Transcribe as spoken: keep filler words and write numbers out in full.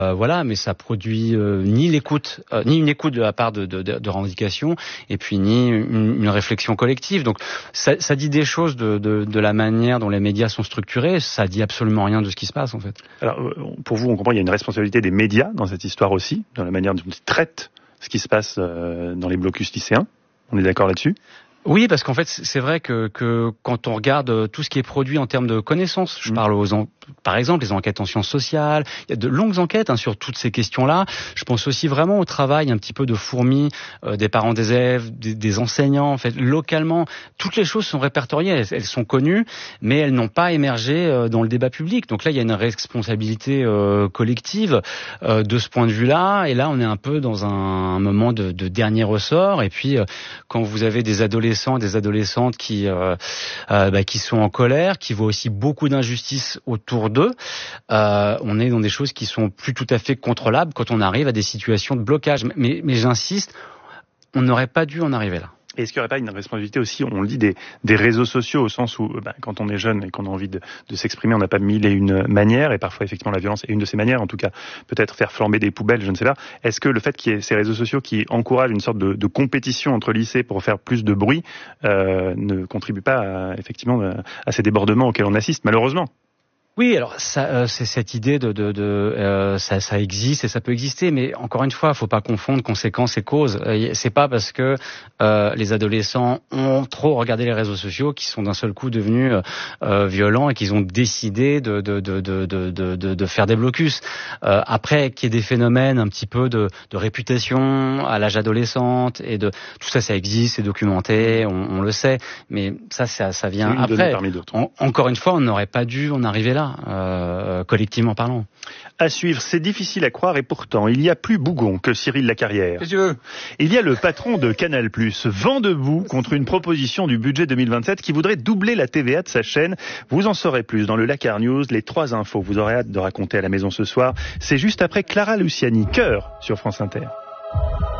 Euh, voilà, mais ça produit euh, ni l'écoute, euh, ni une écoute de la part de, de, de, de revendications, et puis ni une, une réflexion collective. Donc, ça, ça dit des choses de, de, de la manière dont les médias sont structurés. Ça dit absolument rien de ce qui se passe, en fait. Alors, pour vous, on comprend, il y a une responsabilité des médias dans cette histoire aussi, dans la manière dont ils traitent ce qui se passe euh, dans les blocus lycéens. On est d'accord là-dessus ? Oui, parce qu'en fait, c'est vrai que, que quand on regarde tout ce qui est produit en termes de connaissances, je mmh. parle aux en, par exemple les enquêtes en sciences sociales, il y a de longues enquêtes hein, sur toutes ces questions-là. Je pense aussi vraiment au travail un petit peu de fourmi euh, des parents des élèves, des, des enseignants. En fait, localement, toutes les choses sont répertoriées, elles, elles sont connues, mais elles n'ont pas émergé euh, dans le débat public. Donc là, il y a une responsabilité euh, collective euh, de ce point de vue-là. Et là, on est un peu dans un, un moment de, de dernier ressort. Et puis, euh, quand vous avez des adolescents des adolescentes qui euh, euh, bah, qui sont en colère, qui voient aussi beaucoup d'injustices autour d'eux. Euh, on est dans des choses qui sont plus tout à fait contrôlables quand on arrive à des situations de blocage. Mais, mais j'insiste, on n'aurait pas dû en arriver là. Et est-ce qu'il n'y aurait pas une responsabilité aussi, on le dit, des, des réseaux sociaux, au sens où bah, quand on est jeune et qu'on a envie de, de s'exprimer, on n'a pas mille et une manières, et parfois effectivement la violence est une de ces manières, en tout cas peut-être faire flamber des poubelles, je ne sais pas. Est-ce que le fait qu'il y ait ces réseaux sociaux qui encouragent une sorte de, de compétition entre lycées pour faire plus de bruit euh, ne contribue pas à, effectivement à, à ces débordements auxquels on assiste, malheureusement ? Oui, alors ça, euh, c'est cette idée de, de, de euh, ça, ça existe et ça peut exister, mais encore une fois, faut pas confondre conséquences et causes. Euh, c'est pas parce que euh, les adolescents ont trop regardé les réseaux sociaux qu'ils sont d'un seul coup devenus euh, violents et qu'ils ont décidé de, de, de, de, de, de, de faire des blocus. Euh, après, qu'il y ait des phénomènes un petit peu de, de réputation à l'âge adolescente et de tout ça, ça existe, c'est documenté, on, on le sait, mais ça, ça, ça vient après. En, encore une fois, on n'aurait pas dû en arriver là. Euh, collectivement parlant. À suivre, c'est difficile à croire et pourtant, il y a plus bougon que Cyril Lacarrière. Qu'est-ce que tu veux ? Il y a le patron de Canal+, vent debout contre une proposition du budget deux mille vingt-sept qui voudrait doubler la T V A de sa chaîne. Vous en saurez plus dans le Lacar News, les trois infos. Vous aurez hâte de raconter à la maison ce soir. C'est juste après Clara Luciani, Cœur sur France Inter.